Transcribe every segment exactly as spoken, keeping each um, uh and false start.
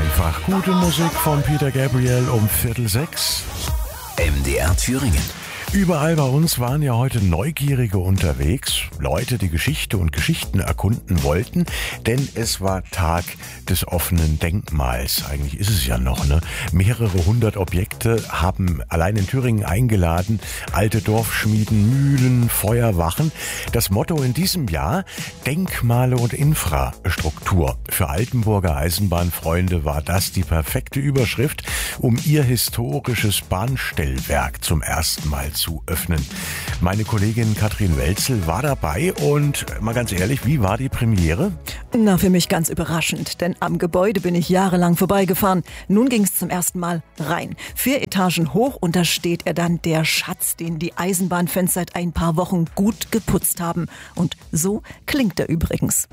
Einfach gute Musik von Peter Gabriel um Viertel sechs. M D R Thüringen. Überall bei uns waren ja heute Neugierige unterwegs, Leute, die Geschichte und Geschichten erkunden wollten, denn es war Tag des offenen Denkmals. Eigentlich ist es ja noch, ne? Mehrere hundert Objekte haben allein in Thüringen eingeladen, alte Dorfschmieden, Mühlen, Feuerwachen. Das Motto in diesem Jahr: Denkmale und Infrastruktur. Für Altenburger Eisenbahnfreunde war das die perfekte Überschrift, um ihr historisches Bahnstellwerk zum ersten Mal zu zu öffnen. Meine Kollegin Katrin Welzel war dabei und mal ganz ehrlich, wie war die Premiere? Na, für mich ganz überraschend, denn am Gebäude bin ich jahrelang vorbeigefahren. Nun ging es zum ersten Mal rein. Vier Etagen hoch und da steht er dann, der Schatz, den die Eisenbahnfans seit ein paar Wochen gut geputzt haben. Und so klingt er übrigens.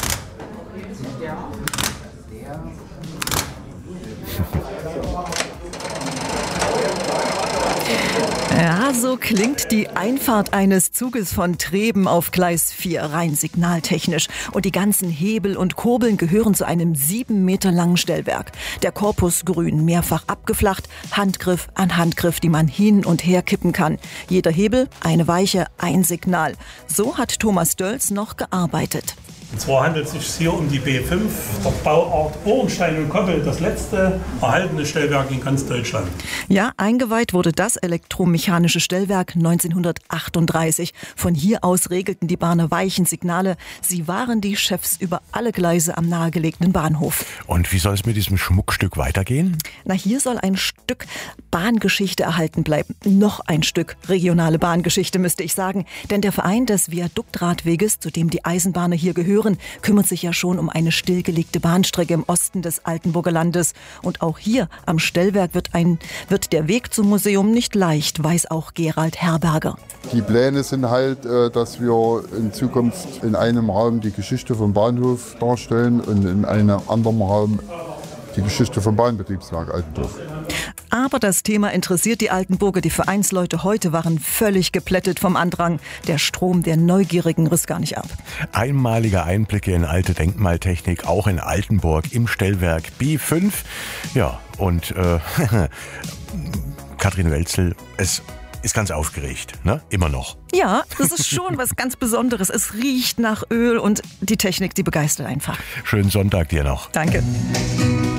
Ja, so klingt die Einfahrt eines Zuges von Treben auf Gleis vier, rein signaltechnisch. Und die ganzen Hebel und Kurbeln gehören zu einem sieben Meter langen Stellwerk. Der Korpus grün, mehrfach abgeflacht, Handgriff an Handgriff, die man hin und her kippen kann. Jeder Hebel, eine Weiche, ein Signal. So hat Thomas Dölz noch gearbeitet. Und zwar handelt es sich hier um die B fünf, der Bauart Ohrenstein und Koppel, das letzte erhaltene Stellwerk in ganz Deutschland. Ja, eingeweiht wurde das elektromechanische Stellwerk neunzehnhundertachtunddreißig. Von hier aus regelten die Bahner Weichensignale. Sie waren die Chefs über alle Gleise am nahegelegenen Bahnhof. Und wie soll es mit diesem Schmuckstück weitergehen? Na, hier soll ein Stück Bahngeschichte erhalten bleiben. Noch ein Stück regionale Bahngeschichte, müsste ich sagen. Denn der Verein des Viaduktradweges, zu dem die Eisenbahner hier gehören, kümmert sich ja schon um eine stillgelegte Bahnstrecke im Osten des Altenburger Landes. Und auch hier am Stellwerk wird, ein, wird der Weg zum Museum nicht leicht, weiß auch Gerald Herberger. Die Pläne sind halt, dass wir in Zukunft in einem Raum die Geschichte vom Bahnhof darstellen und in einem anderen Raum die Geschichte vom Bahnbetriebswerk Altendorf. Aber das Thema interessiert die Altenburger. Die Vereinsleute heute waren völlig geplättet vom Andrang. Der Strom der Neugierigen riss gar nicht ab. Einmalige Einblicke in alte Denkmaltechnik, auch in Altenburg im Stellwerk B fünf. Ja, und äh, Katrin Welzel, es ist ganz aufgeregt, ne? Immer noch. Ja, das ist schon was ganz Besonderes. Es riecht nach Öl und die Technik, die begeistert einfach. Schönen Sonntag dir noch. Danke.